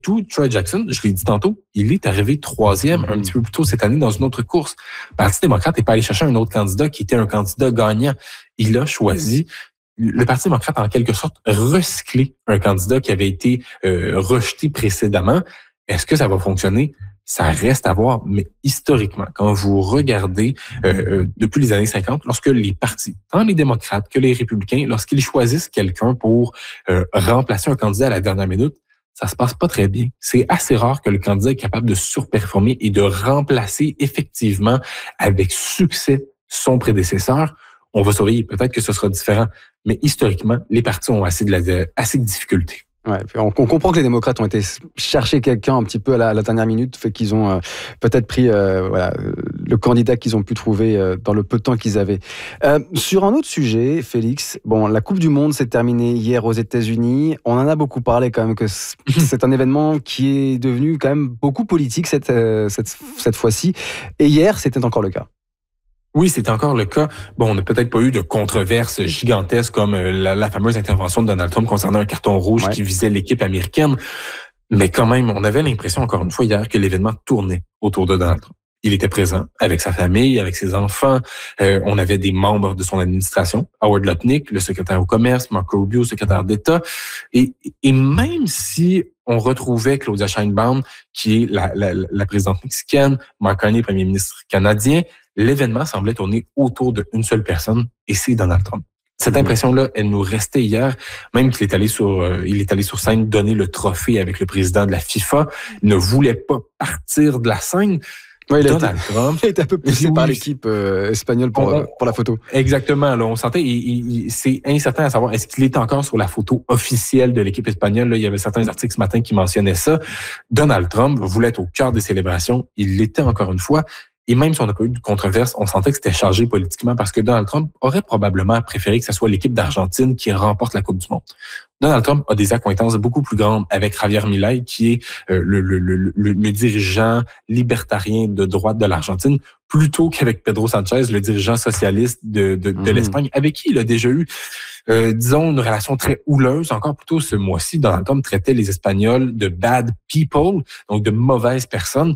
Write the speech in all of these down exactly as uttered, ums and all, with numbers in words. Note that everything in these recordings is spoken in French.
tout, Troy Jackson, je l'ai dit tantôt, il est arrivé troisième un petit peu plus tôt cette année dans une autre course. Le Parti démocrate n'est pas allé chercher un autre candidat qui était un candidat gagnant. Il a choisi, le Parti démocrate en quelque sorte, recyclé un candidat qui avait été euh, rejeté précédemment. Est-ce que ça va fonctionner? Ça reste à voir, mais historiquement, quand vous regardez euh, depuis les années cinquante, lorsque les partis, tant les démocrates que les républicains, lorsqu'ils choisissent quelqu'un pour euh, remplacer un candidat à la dernière minute, ça se passe pas très bien. C'est assez rare que le candidat est capable de surperformer et de remplacer effectivement avec succès son prédécesseur. On va surveiller, peut-être que ce sera différent, mais historiquement, les partis ont assez de, la, assez de difficultés. Ouais, on, on comprend que les démocrates ont été chercher quelqu'un un petit peu à la, à la dernière minute, fait qu'ils ont euh, peut-être pris euh, voilà, le candidat qu'ils ont pu trouver euh, dans le peu de temps qu'ils avaient. Euh, sur un autre sujet, Félix, bon, la Coupe du Monde s'est terminée hier aux États-Unis. On en a beaucoup parlé quand même que c'est un événement qui est devenu quand même beaucoup politique cette, euh, cette, cette fois-ci. Et hier, c'était encore le cas. Oui, c'est encore le cas. Bon, on n'a peut-être pas eu de controverse gigantesque comme la, la fameuse intervention de Donald Trump concernant un carton rouge ouais. qui visait l'équipe américaine. Mais quand même, on avait l'impression, encore une fois, hier, que l'événement tournait autour de Donald Trump. Il était présent avec sa famille, avec ses enfants. Euh, on avait des membres de son administration, Howard Lutnick, le secrétaire au commerce, Marco Rubio, secrétaire d'État. Et, et même si on retrouvait Claudia Sheinbaum, qui est la, la, la présidente mexicaine, Mark Carney, premier ministre canadien, l'événement semblait tourner autour d'une seule personne, et c'est Donald Trump. Cette impression-là, elle nous restait hier, même qu'il est allé sur, euh, il est allé sur scène donner le trophée avec le président de la FIFA. Il ne voulait pas partir de la scène. Oui, il, Donald a été, Trump, il a été un peu poussé oui, par l'équipe euh, espagnole pour, on, pour la photo. Exactement. Là, on sentait, il, il, c'est incertain à savoir, est-ce qu'il est encore sur la photo officielle de l'équipe espagnole? Là, il y avait certains articles ce matin qui mentionnaient ça. Donald Trump voulait être au cœur des célébrations. Il l'était encore une fois. Et même si on n'a pas eu de controverse, on sentait que c'était chargé politiquement parce que Donald Trump aurait probablement préféré que ce soit l'équipe d'Argentine qui remporte la Coupe du Monde. Donald Trump a des accointances beaucoup plus grandes avec Javier Milei, qui est euh, le, le, le, le, le dirigeant libertarien de droite de l'Argentine, plutôt qu'avec Pedro Sanchez, le dirigeant socialiste de, de, de mmh. l'Espagne, avec qui il a déjà eu, euh, disons, une relation très houleuse. Encore plus tôt ce mois-ci, Donald Trump traitait les Espagnols de bad people, donc de mauvaises personnes.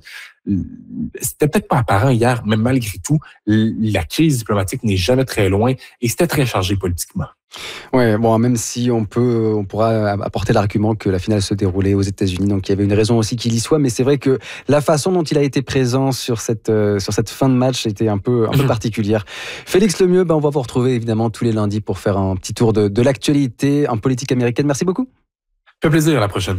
C'était peut-être pas apparent hier, mais malgré tout, la crise diplomatique n'est jamais très loin et c'était très chargé politiquement. Ouais, bon, même si on peut, on pourra apporter l'argument que la finale se déroulait aux États-Unis, donc il y avait une raison aussi qu'il y soit, mais c'est vrai que la façon dont il a été présent sur cette euh, sur cette fin de match était un peu un peu particulière. Félix Lemieux, ben on va vous retrouver évidemment tous les lundis pour faire un petit tour de, de l'actualité en politique américaine. Merci beaucoup. Ça fait plaisir, à la prochaine.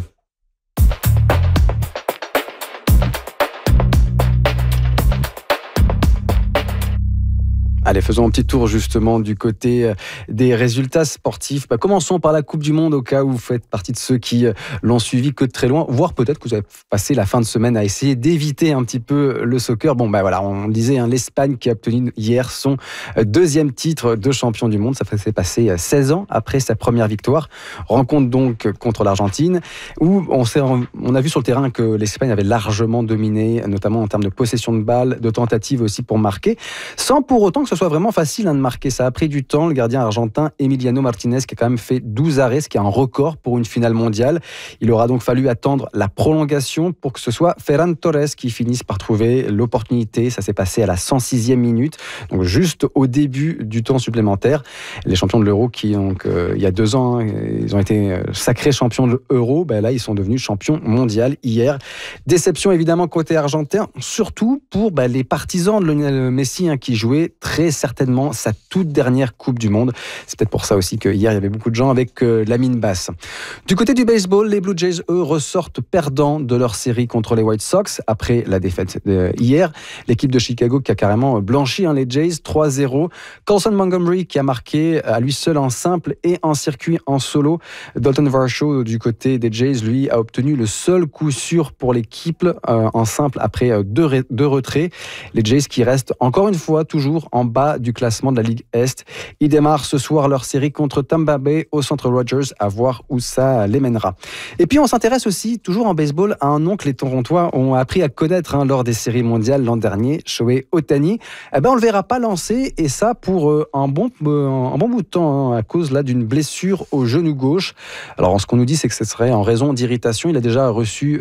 Allez, faisons un petit tour justement du côté des résultats sportifs. Bah, commençons par la Coupe du Monde au cas où vous faites partie de ceux qui l'ont suivi que de très loin, voire peut-être que vous avez passé la fin de semaine à essayer d'éviter un petit peu le soccer. Bon, bah voilà, on disait hein, l'Espagne qui a obtenu hier son deuxième titre de champion du monde. Ça s'est passé seize ans après sa première victoire. Rencontre donc contre l'Argentine où on, s'est, on a vu sur le terrain que l'Espagne avait largement dominé, notamment en termes de possession de balles, de tentatives aussi pour marquer, sans pour autant que ce soit vraiment facile hein, de marquer. Ça a pris du temps. Le gardien argentin Emiliano Martinez qui a quand même fait douze arrêts, ce qui est un record pour une finale mondiale. Il aura donc fallu attendre la prolongation pour que ce soit Ferran Torres qui finisse par trouver l'opportunité. Ça s'est passé à la cent sixième minute, donc juste au début du temps supplémentaire. Les champions de l'Euro qui, donc, euh, il y a deux ans, hein, ils ont été sacrés champions de l'Euro. Ben là, ils sont devenus champions mondiaux hier. Déception évidemment côté argentin, surtout pour ben, les partisans de Lionel Messi hein, qui jouaient très certainement sa toute dernière Coupe du Monde. C'est peut-être pour ça aussi qu'hier, il y avait beaucoup de gens avec euh, la mine basse. Du côté du baseball, les Blue Jays, eux, ressortent perdants de leur série contre les White Sox après la défaite hier. L'équipe de Chicago qui a carrément blanchi hein, les Jays, trois zéro. Colson Montgomery qui a marqué à lui seul en simple et en circuit en solo. Dalton Varsho, du côté des Jays, lui, a obtenu le seul coup sûr pour l'équipe euh, en simple après euh, deux, ré- deux retraits. Les Jays qui restent encore une fois toujours en bas du classement de la Ligue Est. Ils démarrent ce soir leur série contre Tampa Bay au Centre Rogers, à voir où ça les mènera. Et puis on s'intéresse aussi, toujours en baseball, à un nom que les Torontois ont appris à connaître hein, lors des séries mondiales l'an dernier, Shohei Ohtani. Eh ben on le verra pas lancer, et ça pour euh, un, bon, euh, un bon bout de temps, hein, à cause là d'une blessure au genou gauche. Alors ce qu'on nous dit, c'est que ce serait en raison d'irritation. Il a déjà reçu